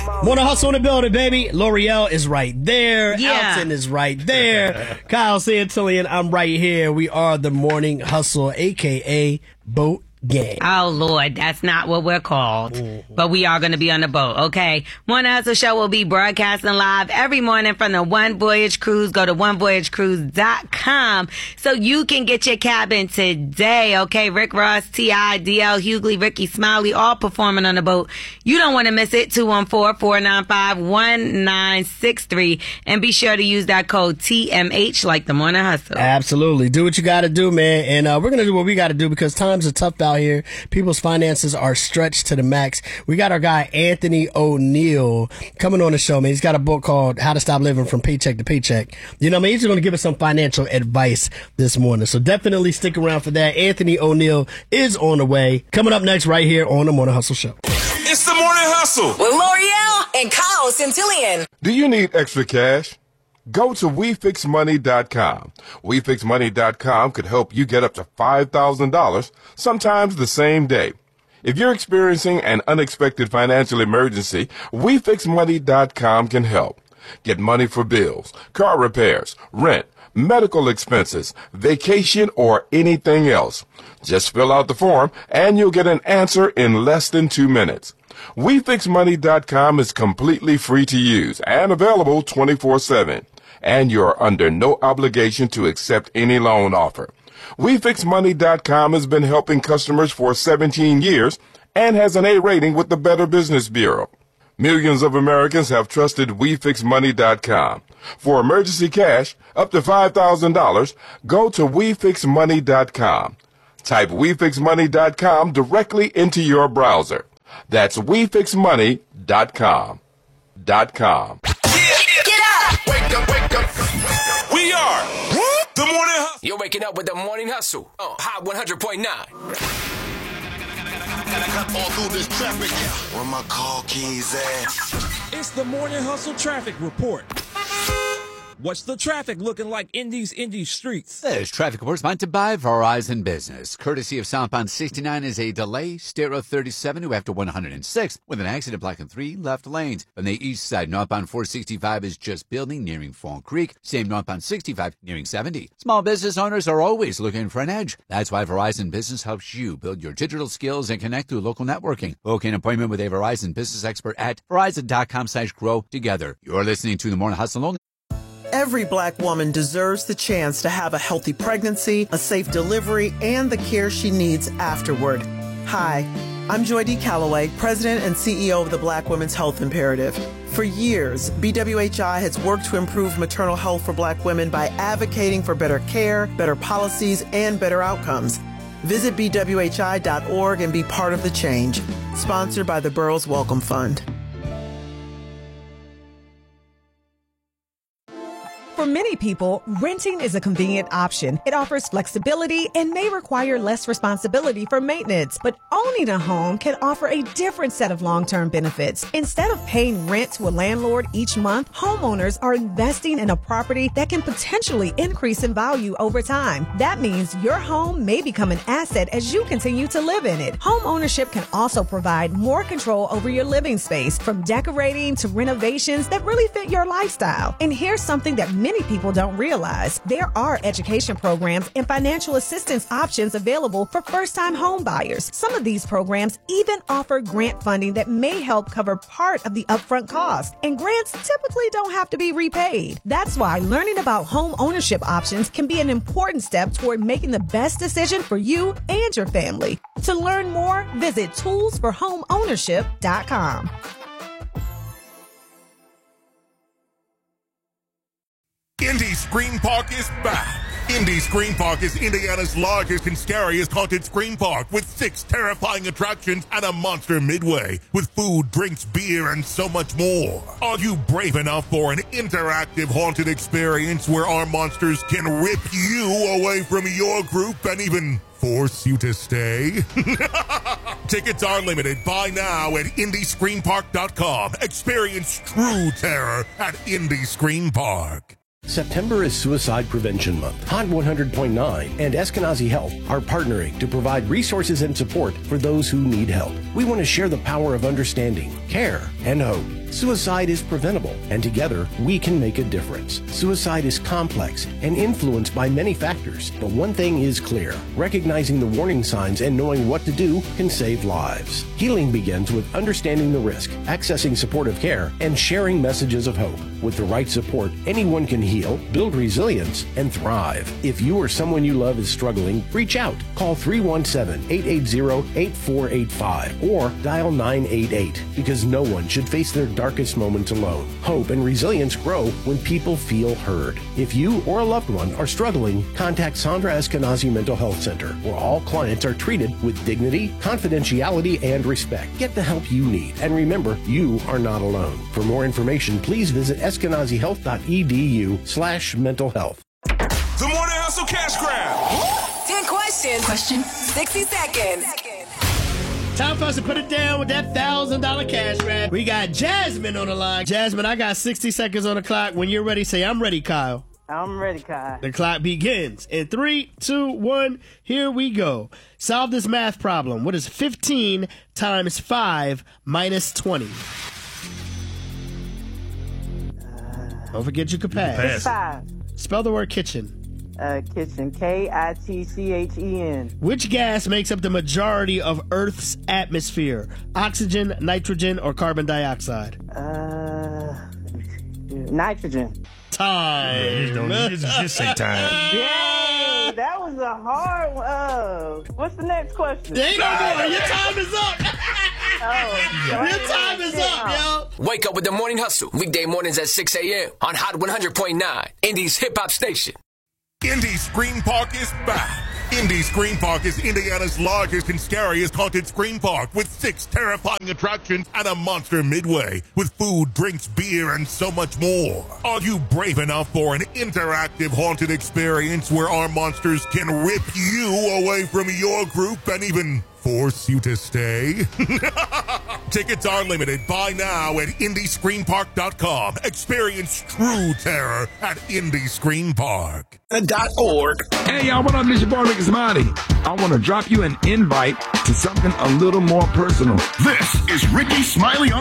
Morning Hustle in the building, baby. L'Oreal is right there. Yeah. Alton is right there. Kyle Santillian, I'm right here. We are the Morning Hustle, a.k.a. Boat Gang. Oh, Lord, that's not what we're called. But we are going to be on the boat, okay? Morning Hustle Show will be broadcasting live every morning from the One Voyage Cruise. Go to onevoyagecruise.com so you can get your cabin today, okay? Rick Ross, T.I., D.L. Hughley, Ricky Smiley, all performing on the boat. You don't want to miss it. 214-495-1963. And be sure to use that code TMH like the Morning Hustle. Absolutely. Do what you got to do, man. And we're going to do what we got to do because times are tough out here. People's finances are stretched to the max. We got our guy Anthony O'Neill coming on the show, man. He's got a book called How to Stop Living from Paycheck to Paycheck. You know, man, he's going to give us some financial advice this morning. So definitely stick around for that. Anthony O'Neill is on the way. Coming up next right here on the Morning Hustle Show. It's the Morning Hustle with L'Oreal and Kyle Santillian. Do you need extra cash? Go to WeFixMoney.com. WeFixMoney.com could help you get up to $5,000, sometimes the same day. If you're experiencing an unexpected financial emergency, WeFixMoney.com can help. Get money for bills, car repairs, rent, medical expenses, vacation, or anything else. Just fill out the form and you'll get an answer in less than 2 minutes. WeFixMoney.com is completely free to use and available 24/7. And you're under no obligation to accept any loan offer. WeFixMoney.com has been helping customers for 17 years and has an A rating with the Better Business Bureau. Millions of Americans have trusted WeFixMoney.com. For emergency cash, up to $5,000, go to WeFixMoney.com. Type WeFixMoney.com directly into your browser. That's WeFixMoney.com. Get up! Wake up, wake up. We are the Morning Hustle. You're waking up with the Morning Hustle on Hot 100.9. All through this traffic, where my car keys at? It's the Morning Hustle Traffic Report. What's the traffic looking like in these streets? There's traffic reports sponsored by Verizon Business. Courtesy of southbound 69 is a delay. State Road 37 to after 106 with an accident blocking 3 left lanes. On the east side, northbound 465 is just building nearing Fall Creek. Same northbound 65 nearing 70. Small business owners are always looking for an edge. That's why Verizon Business helps you build your digital skills and connect through local networking. Book an appointment with a Verizon Business expert at Verizon.com/grow together. You're listening to the Morning Hustle only. Every Black woman deserves the chance to have a healthy pregnancy, a safe delivery, and the care she needs afterward. Hi, I'm Joy D. Calloway, President and CEO of the Black Women's Health Imperative. For years, BWHI has worked to improve maternal health for Black women by advocating for better care, better policies, and better outcomes. Visit BWHI.org and be part of the change. Sponsored by the Burroughs Welcome Fund. For many people, renting is a convenient option. It offers flexibility and may require less responsibility for maintenance. But owning a home can offer a different set of long-term benefits. Instead of paying rent to a landlord each month, homeowners are investing in a property that can potentially increase in value over time. That means your home may become an asset as you continue to live in it. Home ownership can also provide more control over your living space, from decorating to renovations that really fit your lifestyle. And here's something that many people don't realize. There are education programs and financial assistance options available for first-time home buyers. Some of these programs even offer grant funding that may help cover part of the upfront cost. And grants typically don't have to be repaid. That's why learning about home ownership options can be an important step toward making the best decision for you and your family. To learn more, visit toolsforhomeownership.com. Indy Scream Park is back. Indy Scream Park is Indiana's largest and scariest haunted scream park with 6 terrifying attractions and a monster midway with food, drinks, beer, and so much more. Are you brave enough for an interactive haunted experience where our monsters can rip you away from your group and even force you to stay? Tickets are limited. Buy now at IndyScreamPark.com. Experience true terror at Indy Scream Park. September is Suicide Prevention Month. Hot 100.9 and Eskenazi Health are partnering to provide resources and support for those who need help. We want to share the power of understanding, care, and hope. Suicide is preventable, and together we can make a difference. Suicide is complex and influenced by many factors, but one thing is clear. Recognizing the warning signs and knowing what to do can save lives. Healing begins with understanding the risk, accessing supportive care, and sharing messages of hope. With the right support, anyone can heal, build resilience, and thrive. If you or someone you love is struggling, reach out. Call 317-880-8485 or dial 988 because no one should face their darkest moments alone. Hope and resilience grow when people feel heard. If you or a loved one are struggling, contact Sandra Eskenazi Mental Health Center, where all clients are treated with dignity, confidentiality, and respect. Get the help you need, and remember, you are not alone. For more information, please visit eskenazihealth.edu/mental health. The Morning Hustle Cash Grab. 10 questions. 60 seconds. Time for us to put it down with that $1,000 cash grab. We got Jasmine on the line. Jasmine, I got 60 seconds on the clock. When you're ready, say, I'm ready, Kyle. I'm ready, Kyle. The clock begins. In 3, 2, 1, here we go. Solve this math problem. What is 15 times 5 minus 20? Don't forget you could pass. It's 5. Spell the word kitchen. Kitchen. Kitchen. Which gas makes up the majority of Earth's atmosphere? Oxygen, nitrogen, or carbon dioxide? Nitrogen. Time. Just say time. Yay! That was a hard one. What's the next question? There ain't no more. Your time is up. Your time is up, yo. Wake up with the Morning Hustle. Weekday mornings at 6 a.m. on Hot 100.9, Indy's hip hop station. Indy's Green Park is back. Indy's Green Park is Indiana's largest and scariest haunted screen park with 6 terrifying attractions and a monster midway with food, drinks, beer, and so much more. Are you brave enough for an interactive haunted experience where our monsters can rip you away from your group and even force you to stay? Tickets are limited. Buy now at IndyScreenPark.com. Experience true terror at Indy Screen Park. .org. Hey y'all, what up? This your boy Rick Smiley. I want to drop you an invite to something a little more personal. This is Ricky Smiley on